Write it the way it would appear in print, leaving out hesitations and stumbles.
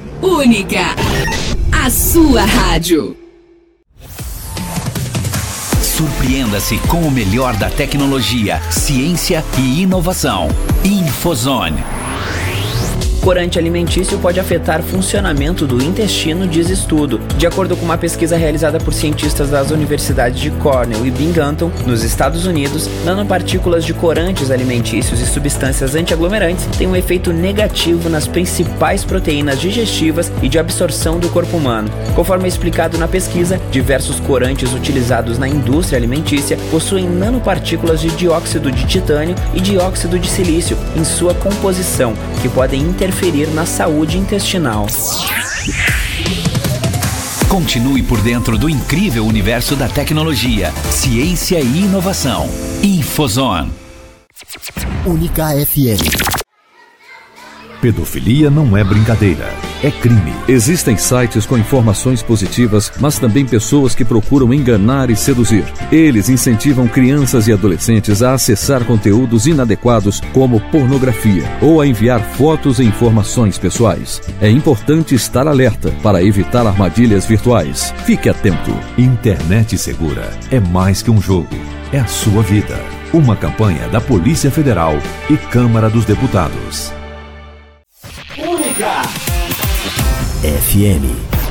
Única, a sua rádio. Surpreenda-se com o melhor da tecnologia, ciência e inovação. Infozone. Corante alimentício pode afetar o funcionamento do intestino, diz estudo. De acordo com uma pesquisa realizada por cientistas das universidades de Cornell e Binghamton, nos Estados Unidos, nanopartículas de corantes alimentícios e substâncias antiaglomerantes têm um efeito negativo nas principais proteínas digestivas e de absorção do corpo humano. Conforme explicado na pesquisa, diversos corantes utilizados na indústria alimentícia possuem nanopartículas de dióxido de titânio e dióxido de silício em sua composição, que podem interferir na saúde intestinal. Continue por dentro do incrível universo da tecnologia, ciência e inovação. Infozone. Única FM. Pedofilia não é brincadeira, é crime. Existem sites com informações positivas, mas também pessoas que procuram enganar e seduzir. Eles incentivam crianças e adolescentes a acessar conteúdos inadequados como pornografia ou a enviar fotos e informações pessoais. É importante estar alerta para evitar armadilhas virtuais. Fique atento. Internet segura é mais que um jogo, é a sua vida. Uma campanha da Polícia Federal e Câmara dos Deputados. FM.